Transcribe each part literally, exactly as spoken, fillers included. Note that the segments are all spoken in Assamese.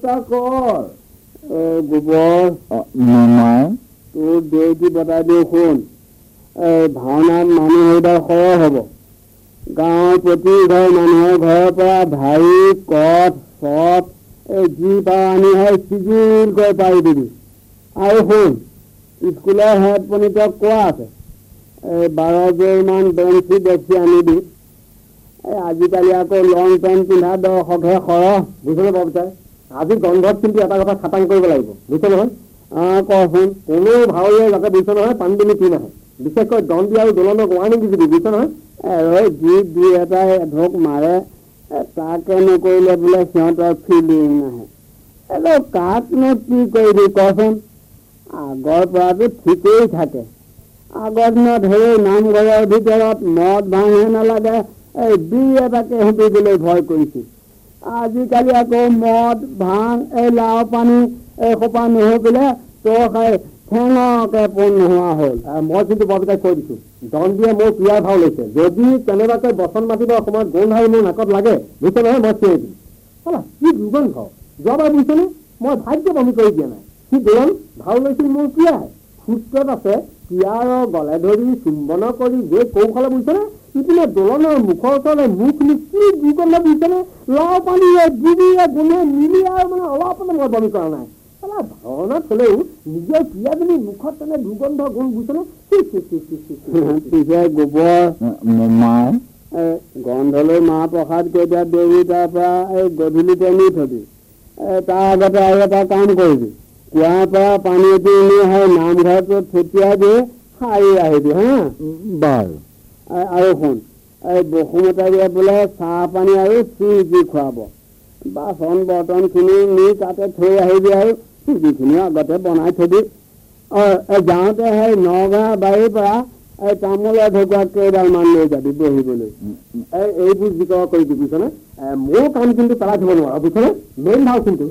ব্যৱস্থা কৰ গোবৰ মামাই তোৰ দেউতি বতাই দিওঁ শুন ভাওনাত মানুহ এইবাৰ সৰহ হ'ব গাঁৱৰ প্ৰতি ঘৰ মানুহৰ ঘৰৰ পৰা ভাৰী কঠ চট যি পাৰ আনি হয় চিজিলকৈ পাৰি দিবি আৰু শুন স্কুলৰ হেড পণ্ডিতক কোৱা আছে এই বাৰযোৰমান বেঞ্চি বেঞ্চি আনিবি এই আজিকালি আকৌ লং পেণ্ট পিন্ধা দৰ্শকহে সৰহ বুজিলে বাবুচাই আজি গন্ধত কিন্তু এটা কথা খাটাং কৰিব লাগিব বুজিছে নহয় অঁ কচোন কোনো ভাওৰীয়াই যাতে বুজিছে নহয় পানী দিলি কি নাহে বিশেষকৈ দণ্ডি আৰু দোলনক ৱাৰ্ণিং দি দিবি বুজিছে নহয় এই যি দুই এটাই ঢোক মাৰে তাকে নকৰিলে বোলে সিহঁতৰ ফিলিং নাহে এই কাকনো কি কৰিবি কচোন আগৰ পৰাটো ঠিকেই থাকে আগৰ দিনত সেই নামঘৰৰ ভিতৰত মদ ভাঙহে নালাগে এই দুই এটাকে সুধিবলৈ ভয় কৰিছিল আজিকালি আকৌ মদ ভাং এই লাও পানী এই সোপা নহ'লে তই খাই ঠেঙকে পোন নোহোৱা হ'ল মই কিন্তু বৰপিতাই কৈ দিছোঁ দণ্ডিয়ে মোৰ প্ৰিয়াৰ ভাও লৈছে যদি কেনেবাকৈ বচন মাতিবৰ সময়ত গোন্ধাই মোৰ নাকত লাগে বুজিছে নহয় মই চিঞৰি দিম হলা কি দুৰ্গন্ধ যোৱাবাৰ বুজিছেনে মই ভাগ্য বমি কৰি দিয়া নাই সি দোলন ভাও লৈছিল মোৰ প্ৰিয়াই সূত্ৰত আছে প্ৰিয়াৰৰ গলে ধৰি চুম্বন কৰি যে কৌশলে বুজিছেনে ইপিনে দোলনৰ মুখৰ ওচৰলৈ মুখ নি কি দুৰ্গন্ধ বুজিছেনে লাও পানীয়ে গুৰিয়ে গুণে মিলি আৰু মানে অলপতে মই বমি কৰা নাই ভাওনাত হলেও নিজৰ প্ৰিয়াজনী মুখত তেনে দুৰ্গন্ধ গুণ বুজিছেনে পিছে গোবৰ মামাই গন্ধলৈ মাহ প্ৰসাদ কেইটা দেৰি তাৰ পৰা এই গধূলিতে নি থবি তাৰ আগতে আৰু এটা কাম কৰিবি কুঁৱাৰ পৰা পানী এটি এনে হয় নামঘৰটোত ছটিয়াই দি সাৰি আহিবি হা বাৰু আৰু শুন এই বসুমতাৰীয়ে বোলে চাহ পানী আৰু চিজি খুৱাব বাচন বৰ্তনখিনি নি তাতে থৈ আহিবি আৰু যিখিনি আগতে বনাই থবি অঁ যাওঁতে সেই নগাঁও বাৰীৰ পৰা এই তামোলৰ ঢকুৱা কেইডালমান লৈ যাবি বহিবলৈ এই এইবোৰ যিকৰ কৰি দিবি বুজিছনে মোৰ কাম কিন্তু পেলাই থব নোৱাৰো বুজিছনে মেইন ভাও কিন্তু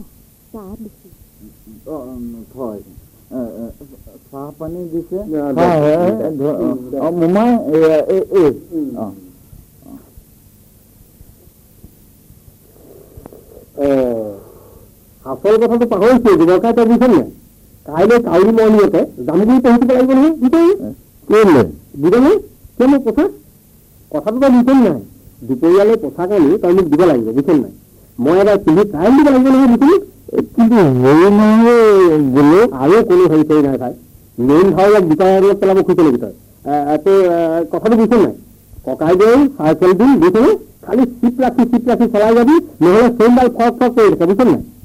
হয় চাহ পানী দিছে মোমাই আচল কথাটো পাহৰিছো ব্যৱসায় তই বুজিছ নাই কাইলৈ কাউৰী মৰ্ণিঙতে যাম বুলি পঢ়িব লাগিব নহয় বুজিলে বুজিলে কিয় মোক পোছাক কথাটো তই বুজিছ নাই দুপৰীয়ালৈ পোছাক আনি তই মোক দিব লাগিব বুজিছ নাই মই এবাৰ পিন্ধি ট্ৰাইল দিব লাগিব নহয় বুজিলি কিন্তু হেৰি নহয় বোলো আৰু কোনো হেৰি কৰি নাই ভাই মেইন ভাও বিচাৰ পেলাব খুজিছে নেকি তই তই কথাটো বুজিছ নাই ককাই গৈ চাইকেল দিম বুজিছনে খালি চিট ৰাখি চিট ৰাখি চলাই যাবি নহ'লে চেইনডাল ফৰক ফৰক কৰি থাকে বুজিছ নাই